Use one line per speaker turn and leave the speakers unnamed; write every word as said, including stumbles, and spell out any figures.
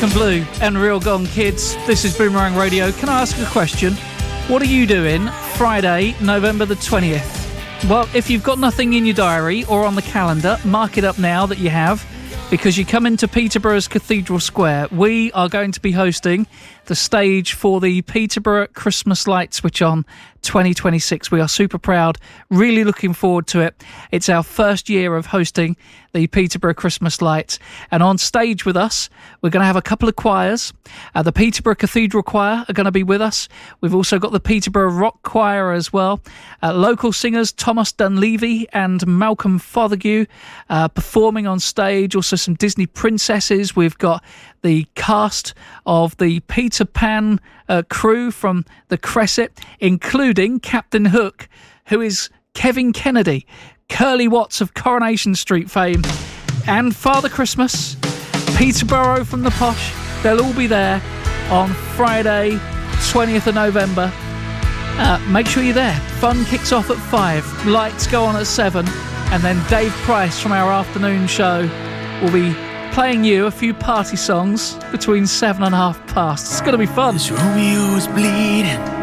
and Blue and Real Gone Kids. This is Boomerang Radio. Can I ask a question? What are you doing Friday, November the twentieth? Well, if you've got nothing in your diary or on the calendar, mark it up now that you have, because you come into Peterborough's Cathedral Square. We are going to be hosting the stage for the Peterborough Christmas Light Switch On twenty twenty-six. We are super proud, really looking forward to it. It's our first year of hosting the Peterborough Christmas Lights. And on stage with us, we're going to have a couple of choirs. Uh, the Peterborough Cathedral Choir are going to be with us. We've also got the Peterborough Rock Choir as well. Uh, local singers Thomas Dunleavy and Malcolm Fothergill uh, performing on stage. Also some Disney princesses. We've got the cast of the Peter Pan uh, crew from the Cresset, including Captain Hook, who is Kevin Kennedy, Curly Watts of Coronation Street fame, and Father Christmas, Peterborough from the Posh. They'll all be there on Friday, twentieth of November. Uh, make sure you're there. Fun kicks off at five, lights go on at seven, and then Dave Price from our afternoon show will be playing you a few party songs between seven and a half past. It's going to be fun.
This Romeo is bleeding.